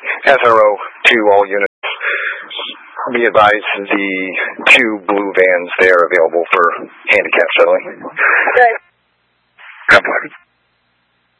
SRO to all units. Be advised, the 2 blue vans there available for handicap shuttling. Okay. God bless.